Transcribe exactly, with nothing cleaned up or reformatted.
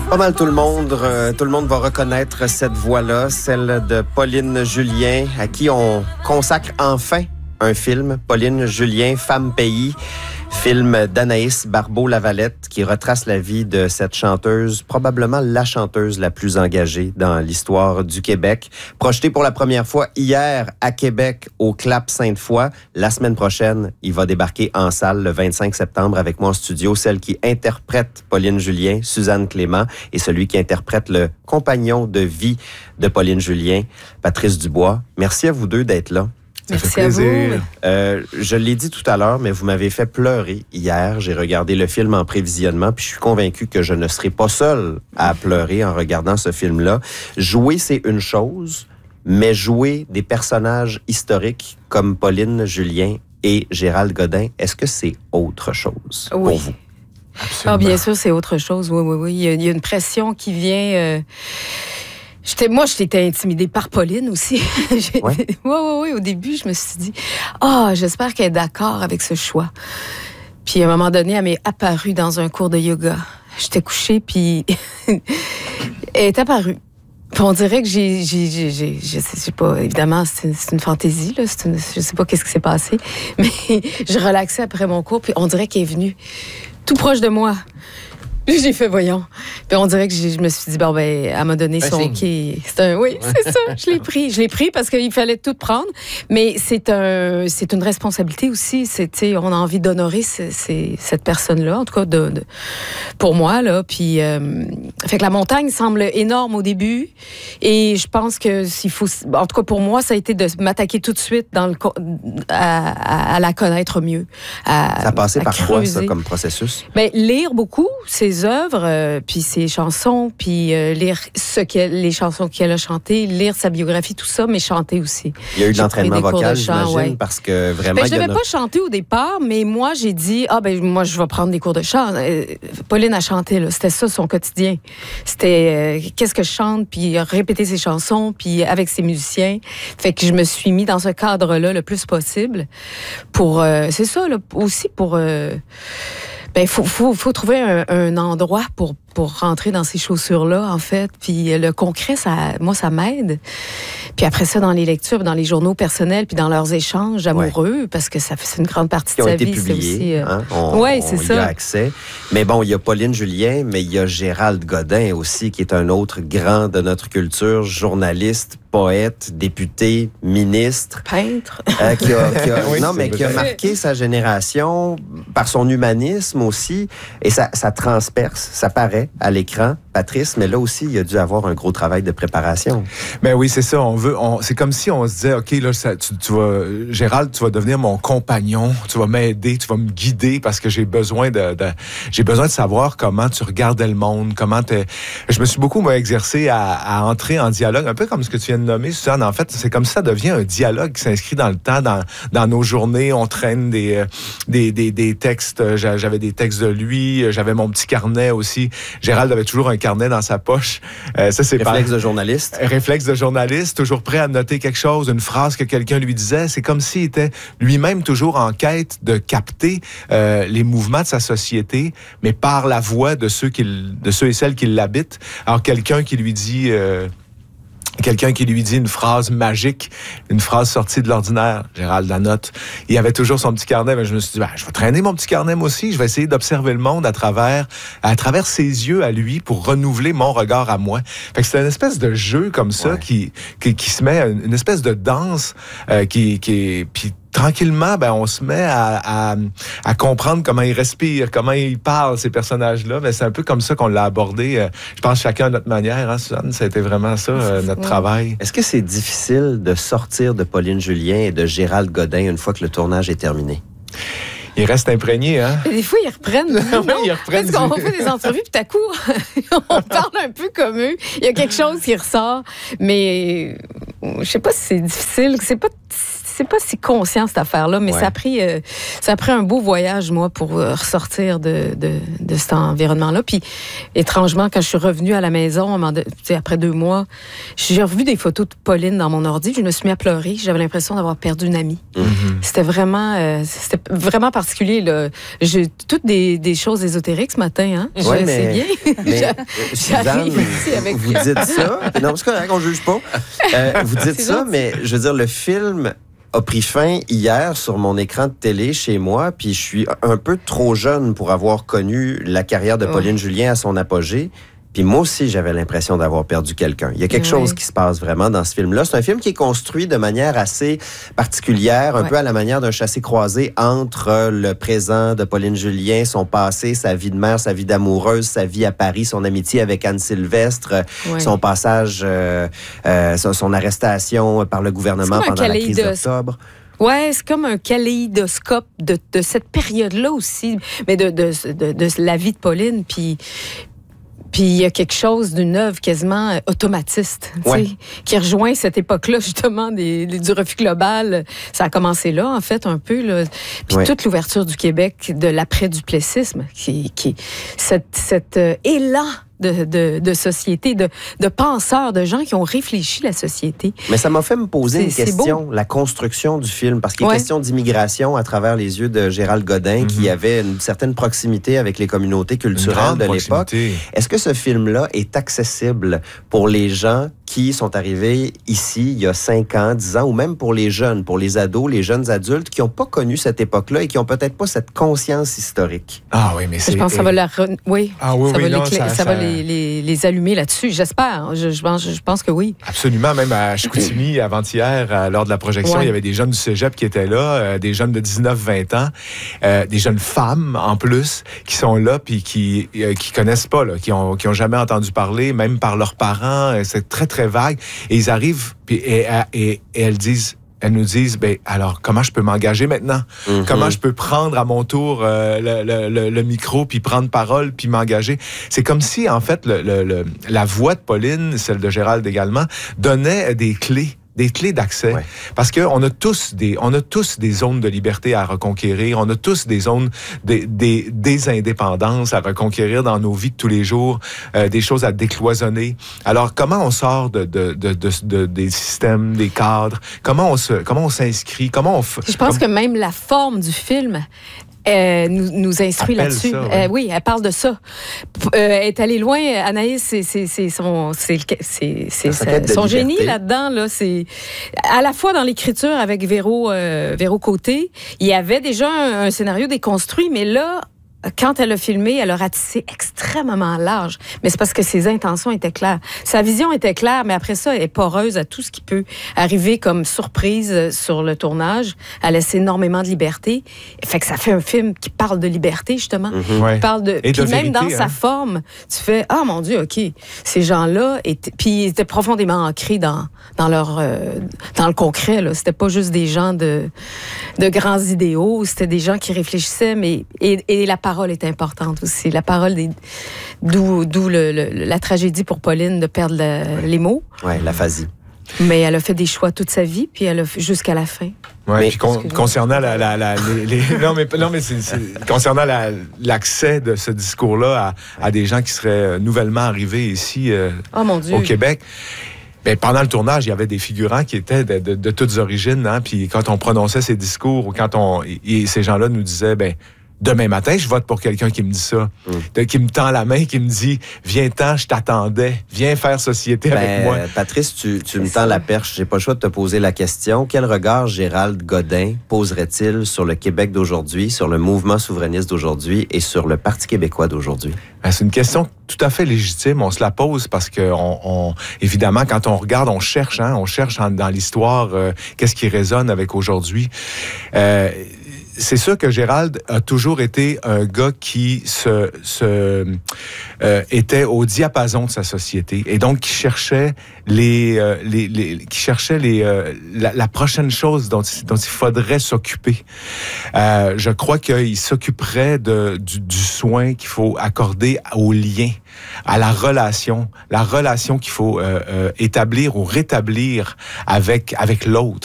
Pas mal tout le monde, euh, tout le monde va reconnaître cette voix-là, celle de Pauline Julien, à qui on consacre enfin un film. Pauline Julien, Femme Pays, film d'Anaïs Barbeau-Lavalette qui retrace la vie de cette chanteuse, probablement la chanteuse la plus engagée dans l'histoire du Québec. Projeté pour la première fois hier à Québec au Clap Sainte-Foy. La semaine prochaine, il va débarquer en salle le vingt-cinq septembre avec moi en studio, celle qui interprète Pauline Julien, Suzanne Clément, et celui qui interprète le compagnon de vie de Pauline Julien, Patrice Dubois. Merci à vous deux d'être là. Merci à vous. Euh, je l'ai dit tout à l'heure, mais vous m'avez fait pleurer hier. J'ai regardé le film en prévisionnement, puis je suis convaincu que je ne serai pas seul à pleurer en regardant ce film-là. Jouer, c'est une chose, mais jouer des personnages historiques comme Pauline Julien et Gérald Godin, est-ce que c'est autre chose oui. pour vous? Ah, bien sûr, c'est autre chose. Oui, oui, oui. Il y a, il y a une pression qui vient... Euh... J'étais, moi, j'étais intimidée par Pauline aussi. Oui, oui, oui. Au début, je me suis dit, ah, oh, j'espère qu'elle est d'accord avec ce choix. Puis, à un moment donné, elle m'est apparue dans un cours de yoga. J'étais couchée, puis elle est apparue. Puis on dirait que j'ai, j'ai, j'ai, j'ai je sais, je sais pas, évidemment, c'est, c'est une fantaisie, là, c'est une, je sais pas qu'est-ce qui s'est passé, mais je relaxais après mon cours, puis on dirait qu'elle est venue tout proche de moi. J'ai fait, voyons. Puis on dirait que je me suis dit, bon, ben, elle m'a donné son OK. C'est un, oui, c'est ça. Je l'ai pris. Je l'ai pris parce qu'il fallait tout prendre. Mais c'est un, c'est une responsabilité aussi. C'est, tu sais, on a envie d'honorer ce, c'est, cette personne-là, en tout cas, de, de, pour moi, là. Puis, euh, fait que la montagne semble énorme au début. Et je pense que s'il faut, en tout cas, pour moi, ça a été de m'attaquer tout de suite dans le, à, à, à la connaître mieux. À, ça a passé par creuser. quoi, ça, comme processus? Ben, lire beaucoup, ses œuvres, euh, puis ses chansons, puis euh, lire ce qu'elle, les chansons qu'elle a chantées, lire sa biographie, tout ça, mais chanter aussi. Il y a eu de j'ai l'entraînement vocal, j'imagine, ouais. Parce que vraiment... Ben, je ne n'avais pas chanté au départ, mais moi, j'ai dit, ah ben moi, je vais prendre des cours de chant. Euh, Pauline a chanté, là. C'était ça, son quotidien. C'était euh, qu'est-ce que je chante, puis répéter ses chansons, puis avec ses musiciens. Fait que je me suis mis dans ce cadre-là le plus possible pour... Euh, c'est ça, là, aussi pour... Euh, ben, il faut, faut, faut trouver un, un endroit pour, pour rentrer dans ces chaussures-là, en fait. Puis le concret, ça, moi, ça m'aide. Puis après ça, dans les lectures, dans les journaux personnels, puis dans leurs échanges amoureux, ouais. Parce que ça c'est une grande partie qui de sa ont été vie. Publiés, c'est aussi, euh... hein? On, ouais, c'est on ça. y a accès. Mais bon, il y a Pauline Julien, mais il y a Gérald Godin aussi, qui est un autre grand de notre culture, journaliste, poète, député, ministre. Peintre. Euh, qui a, qui a, oui, non, mais qui a marqué sa génération par son humanisme aussi. Et ça, ça transperce, ça paraît à l'écran, Patrice, mais là aussi, il a dû avoir un gros travail de préparation. Ben oui, c'est ça. On veut, on, c'est comme si on se disait, OK, là, ça, tu, tu vas, Gérald, tu vas devenir mon compagnon, tu vas m'aider, tu vas me guider parce que j'ai besoin de, de j'ai besoin de savoir comment tu regardais le monde, comment t'es... Je me suis beaucoup, moi, exercé à, à entrer en dialogue, un peu comme ce que tu viens de nommer, Suzanne. En fait, c'est comme ça devient un dialogue qui s'inscrit dans le temps, dans, dans nos journées. On traîne des, des, des, des textes. J'avais des textes de lui. J'avais mon petit carnet aussi. Gérald avait toujours un carnet dans sa poche. Euh, ça, c'est Réflexe pas... de journaliste. Réflexe de journaliste, toujours prêt à noter quelque chose, une phrase que quelqu'un lui disait. C'est comme s'il était lui-même toujours en quête de capter euh, les mouvements de sa société, mais par la voix de ceux, qui, de ceux et celles qui l'habitent. Alors, quelqu'un qui lui dit... Euh, Quelqu'un qui lui dit une phrase magique, une phrase sortie de l'ordinaire, Gérald Lanotte. Il avait toujours son petit carnet, mais je me suis dit, ben, je vais traîner mon petit carnet moi aussi, je vais essayer d'observer le monde à travers, à travers ses yeux à lui pour renouveler mon regard à moi. Fait que c'est une espèce de jeu comme ça ouais. qui, qui, qui se met, une espèce de danse euh, qui, qui, puis tranquillement, ben, on se met à, à, à comprendre comment ils respirent, comment ils parlent, ces personnages-là. Mais c'est un peu comme ça qu'on l'a abordé. Euh, je pense chacun à notre manière, hein, Suzanne? Ça a été vraiment ça, euh, notre ouais. travail. Est-ce que c'est difficile de sortir de Pauline Julien et de Gérald Godin une fois que le tournage est terminé? Ils restent imprégnés, hein? Des fois, ils reprennent. Non, oui, ils reprennent. Parce qu'on fait des entrevues, puis tout à coup, on parle un peu comme eux. Il y a quelque chose qui ressort. Mais je sais pas si c'est difficile. C'est pas... c'est pas si conscient cette affaire-là, mais ouais. ça a pris, euh, ça a pris un beau voyage moi pour euh, ressortir de, de de cet environnement-là. Puis étrangement, quand je suis revenue à la maison, après deux mois, j'ai revu des photos de Pauline dans mon ordi. Je me suis mis à pleurer. J'avais l'impression d'avoir perdu une amie. Mm-hmm. C'était vraiment, euh, c'était vraiment particulier. Là. J'ai toutes des, des choses ésotériques ce matin. Hein? Ouais, je mais, sais bien. Mais, Suzanne, ici avec... vous dites ça. Non, c'est correct, on ne juge pas. Euh, vous dites ça, gentil. Mais je veux dire, le film a pris fin hier sur mon écran de télé chez moi, puis je suis un peu trop jeune pour avoir connu la carrière de Pauline oh. Julien à son apogée. Puis moi aussi, j'avais l'impression d'avoir perdu quelqu'un. Il y a quelque ouais. chose qui se passe vraiment dans ce film-là. C'est un film qui est construit de manière assez particulière, un ouais. peu à la manière d'un chassé-croisé entre le présent de Pauline Julien, son passé, sa vie de mère, sa vie d'amoureuse, sa vie à Paris, son amitié avec Anne Sylvestre, ouais. son passage, euh, euh, son arrestation par le gouvernement pendant la crise d'octobre. Ouais, c'est comme un kaléidoscope de, de cette période-là aussi, mais de, de, de, de la vie de Pauline, puis... Puis il y a quelque chose d'une œuvre quasiment automatiste, ouais. qui rejoint cette époque-là, justement, des, des, du refus global. Ça a commencé là, en fait, un peu. Là. Puis ouais. toute l'ouverture du Québec de l'après-duplessisme, qui, qui cette, cet euh, élan de, de, de société, de, de penseurs, de gens qui ont réfléchi la société. Mais ça m'a fait me poser c'est, une question, la construction du film, parce qu'il y a ouais. question d'immigration à travers les yeux de Gérald Godin, mm-hmm. qui avait une certaine proximité avec les communautés culturelles de l'époque. Est-ce que ce film-là est accessible pour les gens qui sont arrivés ici il y a cinq ans, dix ans, ou même pour les jeunes, pour les ados, les jeunes adultes qui n'ont pas connu cette époque-là et qui n'ont peut-être pas cette conscience historique? Ah oui, mais c'est... Je pense que ça va la... Re... Oui, ah, oui, ça oui, va, non, les... ça, ça ça... va les, les, les allumer là-dessus, j'espère. Je, je, pense, je pense que oui. Absolument, même à Chicoutimi, avant-hier, euh, lors de la projection, ouais. il y avait des jeunes du cégep qui étaient là, euh, des jeunes de dix-neuf vingt ans, euh, des jeunes femmes en plus, qui sont là puis qui euh, qui connaissent pas, là, qui ont, qui ont jamais entendu parler, même par leurs parents, euh, c'est très, très vague. Et ils arrivent, puis, et, et, et elles disent, elles nous disent, ben alors comment je peux m'engager maintenant? Mm-hmm. Comment je peux prendre à mon tour euh, le, le, le micro, puis prendre parole, puis m'engager? C'est comme si, en fait, le, le, le, la voix de Pauline, celle de Gérald également, donnait des clés. Des clés d'accès. Ouais. Parce qu'on a tous des, on a tous des zones de liberté à reconquérir. On a tous des zones, des, des, des indépendances à reconquérir dans nos vies de tous les jours, euh, des choses à décloisonner. Alors, comment on sort de, de, de, de, de des systèmes, des cadres? Comment on se, comment on s'inscrit? Comment on f... Je pense comme... que même la forme du film Euh, nous, nous instruit Appelle là-dessus. Ça, oui. Euh, oui, elle parle de ça. Euh, elle est allée loin. Anaïs, c'est, c'est, c'est son, c'est, c'est, c'est sa, son génie là-dedans. Là, c'est à la fois dans l'écriture avec Véro, euh, Véro Côté, il y avait déjà un, un scénario déconstruit, mais là, quand elle a filmé, elle a ratissé extrêmement large. Mais c'est parce que ses intentions étaient claires. Sa vision était claire, mais après ça, elle est poreuse à tout ce qui peut arriver comme surprise sur le tournage. Elle laisse énormément de liberté. Fait que ça fait un film qui parle de liberté, justement. Mm-hmm. Ouais. Parle de... Et puis de même vérité, dans hein? sa forme, tu fais « Ah, mon Dieu, OK. » Ces gens-là, étaient... puis ils étaient profondément ancrés dans, dans, leur, euh, dans le concret. Là. C'était pas juste des gens de, de grands idéaux. C'était des gens qui réfléchissaient, mais... Et, et la parole est importante aussi. La parole, des... d'où, d'où le, le, la tragédie pour Pauline de perdre la, ouais. les mots. Oui, l'aphasie. Mais elle a fait des choix toute sa vie, puis elle a fait jusqu'à la fin. Oui, puis con, concernant la, la, la les, les, non mais non mais c'est, c'est concernant la, l'accès de ce discours-là à, à des gens qui seraient nouvellement arrivés ici euh, oh, mon Dieu. au Québec. Ben, pendant le tournage, il y avait des figurants qui étaient de, de, de toutes origines, hein, puis quand on prononçait ces discours, ou quand on et ces gens-là nous disaient, ben demain matin, je vote pour quelqu'un qui me dit ça, mm. qui me tend la main, qui me dit « Viens-t'en, je t'attendais, viens faire société ben, avec moi. » Patrice, tu, tu me tends la perche, j'ai pas le choix de te poser la question. Quel regard Gérald Godin poserait-il sur le Québec d'aujourd'hui, sur le mouvement souverainiste d'aujourd'hui et sur le Parti québécois d'aujourd'hui? Ben, c'est une question tout à fait légitime. On se la pose parce que, on, on, évidemment, quand on regarde, on cherche, hein, on cherche en, dans l'histoire euh, qu'est-ce qui résonne avec aujourd'hui. Euh, C'est sûr que Gérald a toujours été un gars qui se, se euh, était au diapason de sa société et donc qui cherchait les, euh, les, les qui cherchait les euh, la, la prochaine chose dont, dont il faudrait s'occuper. Euh, je crois qu'il s'occuperait de du, du soin qu'il faut accorder au lien, à la relation, la relation qu'il faut euh, euh, établir ou rétablir avec avec l'autre.